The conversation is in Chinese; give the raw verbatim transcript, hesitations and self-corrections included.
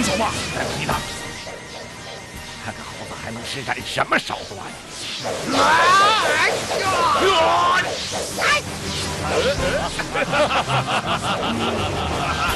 动手吧！ 来不及了，看看猴子还能施展什么手段！ 哎呀！